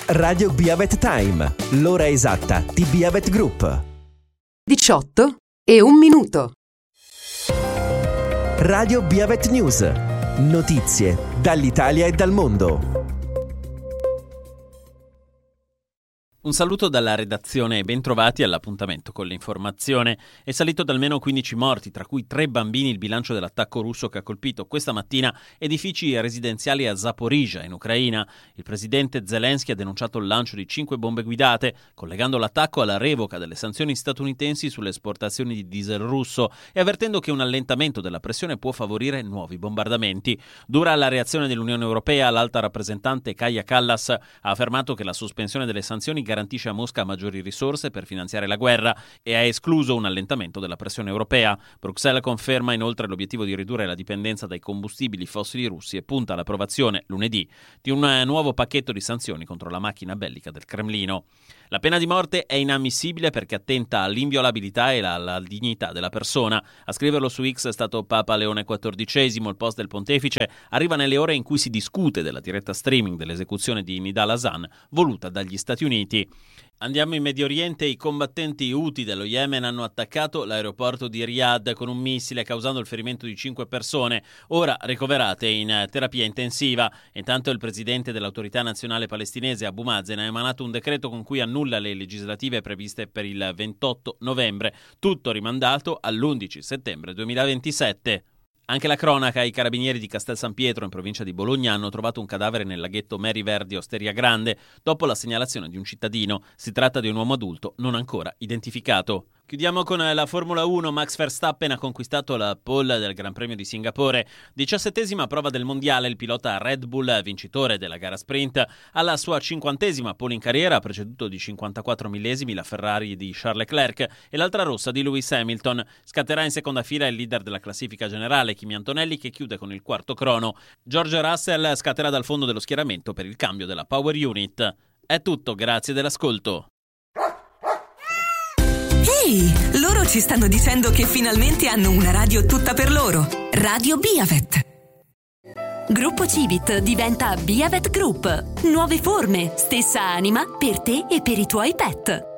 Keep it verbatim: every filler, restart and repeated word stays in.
Radio Biavet Time, l'ora esatta di Biavet Group. diciotto e un minuto. Radio Biavet News, notizie dall'Italia e dal mondo. Un saluto dalla redazione e bentrovati all'appuntamento con l'informazione. È salito da almeno quindici morti, tra cui tre bambini, il bilancio dell'attacco russo che ha colpito questa mattina edifici residenziali a Zaporizhzhia, in Ucraina. Il presidente Zelensky ha denunciato il lancio di cinque bombe guidate, collegando l'attacco alla revoca delle sanzioni statunitensi sulle esportazioni di diesel russo e avvertendo che un allentamento della pressione può favorire nuovi bombardamenti. Dura la reazione dell'Unione Europea. L'alta rappresentante Kaja Kallas ha affermato che la sospensione delle sanzioni garantisce a Mosca maggiori risorse per finanziare la guerra e ha escluso un allentamento della pressione europea. Bruxelles conferma inoltre l'obiettivo di ridurre la dipendenza dai combustibili fossili russi e punta all'approvazione lunedì di un nuovo pacchetto di sanzioni contro la macchina bellica del Cremlino. La pena di morte è inammissibile perché attenta all'inviolabilità e alla dignità della persona. A scriverlo su X è stato Papa Leone quattordicesimo. Il post del pontefice arriva nelle ore in cui si discute della diretta streaming dell'esecuzione di Nidal Hasan voluta dagli Stati Uniti. Andiamo in Medio Oriente. I combattenti Houthi dello Yemen hanno attaccato l'aeroporto di Riyadh con un missile, causando il ferimento di cinque persone, ora ricoverate in terapia intensiva. Intanto il presidente dell'autorità nazionale palestinese Abu Mazen ha emanato un decreto con cui annulla le legislative previste per il ventotto novembre, tutto rimandato all'undici settembre duemilaventisette. Anche la cronaca. I carabinieri di Castel San Pietro, in provincia di Bologna, hanno trovato un cadavere nel laghetto Meri Verdi Osteria Grande dopo la segnalazione di un cittadino. Si tratta di un uomo adulto non ancora identificato. Chiudiamo con la Formula uno. Max Verstappen ha conquistato la pole del Gran Premio di Singapore. diciassettesima prova del mondiale. Il pilota Red Bull, vincitore della gara sprint, alla sua cinquantesima pole in carriera, ha preceduto di cinquantaquattro millesimi la Ferrari di Charles Leclerc e l'altra rossa di Lewis Hamilton. Scatterà in seconda fila il leader della classifica generale, Kimi Antonelli, che chiude con il quarto crono. George Russell scatterà dal fondo dello schieramento per il cambio della Power Unit. È tutto, grazie dell'ascolto. Ehi, loro ci stanno dicendo che finalmente hanno una radio tutta per loro. Radio Biavet. Gruppo Civit diventa Biavet Group. Nuove forme, stessa anima per te e per i tuoi pet.